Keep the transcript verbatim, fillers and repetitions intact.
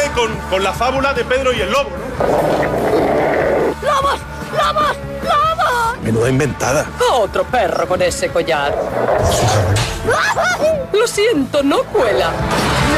coincide con, con la fábula de Pedro y el lobo, ¿no? ¡Lobos! ¡Lobos! ¡Lobos! Menuda inventada. Otro perro con ese collar. Lo siento, no cuela.